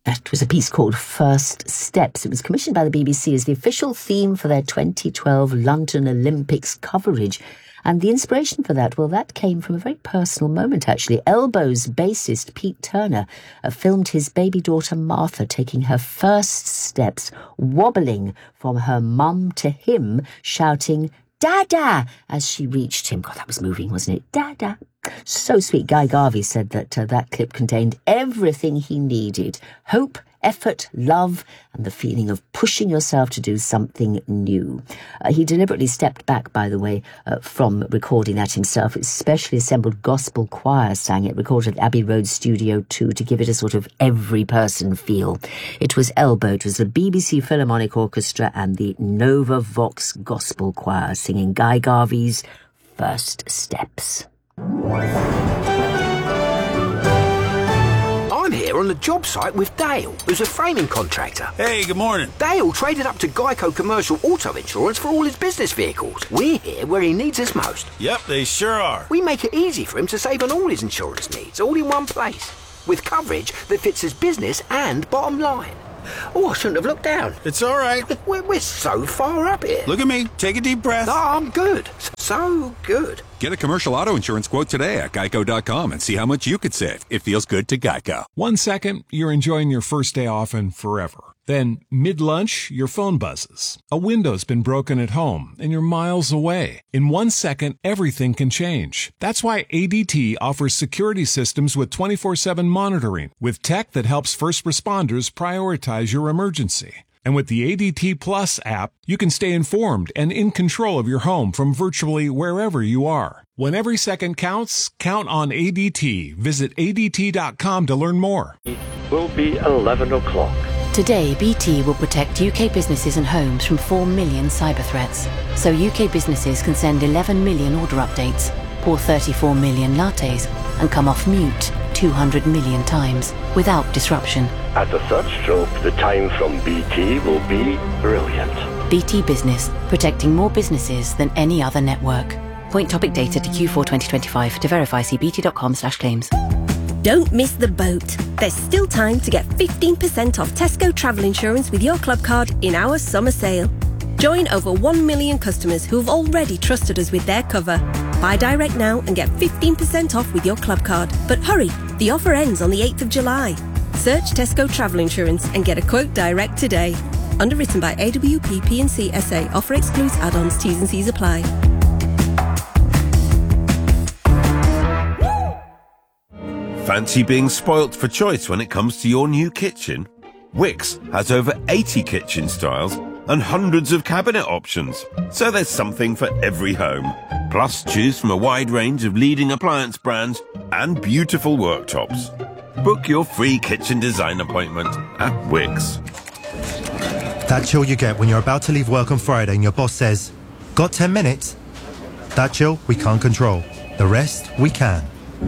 That was a piece called First Steps. It was commissioned by the BBC as the official theme for their 2012 London Olympics coverage. And the inspiration for that, well, that came from a very personal moment, actually. Elbow's bassist, Pete Turner, filmed his baby daughter, Martha, taking her first steps, wobbling from her mum to him, shouting, "Dada!" as she reached him. God, that was moving, wasn't it? Dada. So sweet. Guy Garvey said that that clip contained everything he needed. Hope, effort, love, and the feeling of pushing yourself to do something new. He deliberately stepped back, by the way, from recording that himself. His specially assembled gospel choir sang it, recorded at Abbey Road Studio 2 to give it a sort of every person feel. It was Elbow. It was the BBC Philharmonic Orchestra and the Nova Vox Gospel Choir singing Guy Garvey's First Steps. I'm here on the job site with Dale, who's a framing contractor. Hey, good morning. Dale traded up to Geico Commercial Auto Insurance for all his business vehicles. We're here where he needs us most. Yep, they sure are. We make it easy for him to save on all his insurance needs, all in one place, with coverage that fits his business and bottom line. Oh, I shouldn't have looked down. It's all right. We're so far up here. Look at me. Take a deep breath. No, I'm good. So good. Get a commercial auto insurance quote today at geico.com and see how much you could save. It feels good to Geico. 1 second, you're enjoying your first day off and forever. Then, mid-lunch, your phone buzzes. A window's been broken at home, and you're miles away. In 1 second, everything can change. That's why ADT offers security systems with 24/7 monitoring, with tech that helps first responders prioritize your emergency. And with the ADT Plus app, you can stay informed and in control of your home from virtually wherever you are. When every second counts, count on ADT. Visit ADT.com to learn more. It will be 11 o'clock. Today, BT will protect UK businesses and homes from 4 million cyber threats. So UK businesses can send 11 million order updates, pour 34 million lattes, and come off mute 200 million times without disruption. At a such stroke, the time from BT will be brilliant. BT Business, protecting more businesses than any other network. Point topic data to Q4 2025. To verify, see bt.com/claims. Don't miss the boat. There's still time to get 15% off Tesco travel insurance with your club card in our summer sale. Join over 1 million customers who have already trusted us with their cover. Buy direct now and get 15% off with your club card. But hurry, the offer ends on the 8th of July. Search Tesco Travel Insurance and get a quote direct today. Underwritten by AWP P&C SA. Offer excludes add-ons. T's and C's apply. Fancy being spoilt for choice when it comes to your new kitchen? Wickes has over 80 kitchen styles and hundreds of cabinet options, so there's something for every home. Plus, choose from a wide range of leading appliance brands and beautiful worktops. Book your free kitchen design appointment at Wickes. That chill you get when you're about to leave work on Friday and your boss says, "Got 10 minutes?" That chill we can't control. The rest we can.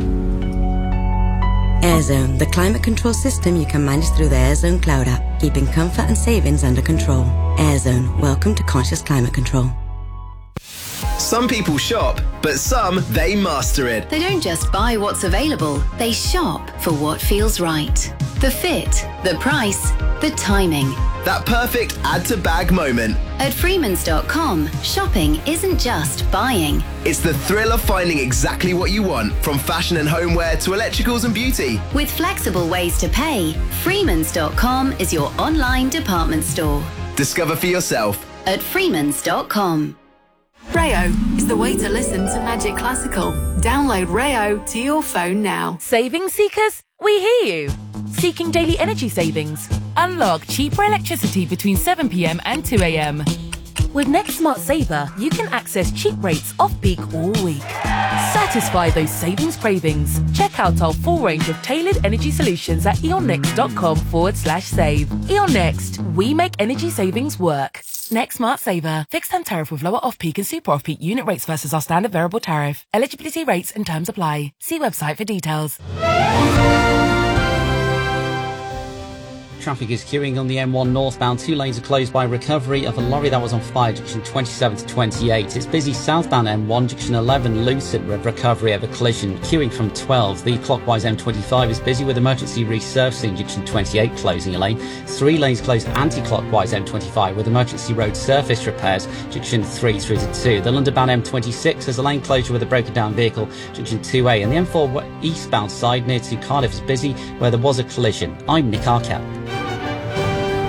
AirZone, the climate control system you can manage through the AirZone Cloud app, keeping comfort and savings under control. AirZone, welcome to conscious climate control. Some people shop, but some, they master it. They don't just buy what's available, they shop for what feels right. The fit, the price, the timing. That perfect add-to-bag moment. At Freemans.com, shopping isn't just buying. It's the thrill of finding exactly what you want, from fashion and homeware to electricals and beauty. With flexible ways to pay, Freemans.com is your online department store. Discover for yourself at Freemans.com. Rayo is the way to listen to Magic Classical. Download Rayo to your phone now. Savings seekers, we hear you. Seeking daily energy savings? Unlock cheaper electricity between 7 p.m. and 2 a.m. With Next Smart Saver, you can access cheap rates off-peak all week. Satisfy those savings cravings. Check out our full range of tailored energy solutions at eonnext.com/save. E.ON Next, we make energy savings work. Next Smart Saver. Fixed term tariff with lower off-peak and super off-peak unit rates versus our standard variable tariff. Eligibility rates and terms apply. See website for details. Traffic is queuing on the M1 northbound. 2 lanes are closed by recovery of a lorry that was on fire, junction 27 to 28. It's busy southbound M1, junction 11, Lucid, with recovery of a collision. Queuing from 12. The clockwise M25 is busy with emergency resurfacing, junction 28 closing a lane. 3 lanes closed anti-clockwise M25 with emergency road surface repairs, junction 3 through to 2. The London-bound M26 has a lane closure with a broken down vehicle, junction 2A. And the M4 eastbound side near to Cardiff is busy where there was a collision. I'm Nick Arkell.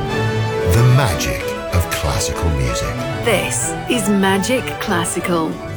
The magic of classical music. This is Magic Classical.